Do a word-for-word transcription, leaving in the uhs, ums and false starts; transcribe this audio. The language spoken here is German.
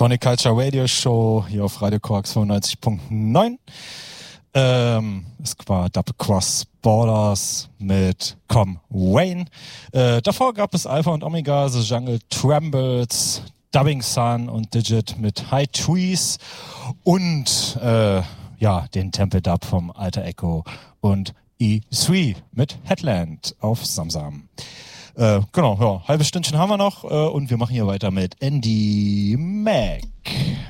Electronic Culture Radio Show hier auf Radio Koax fünfundneunzig Punkt neun. Ähm, es war Double Cross Borders mit Com Wayne. Äh, davor gab es Alpha und Omega, The Jungle Trembles, Dubbing Sun und Digit mit High Trees und äh, ja, den Temple Dub vom Alter Echo und E drei mit Headland auf Samsam. Äh, genau, ja, halbes Stündchen haben wir noch äh, und wir machen hier weiter mit Andy Mack.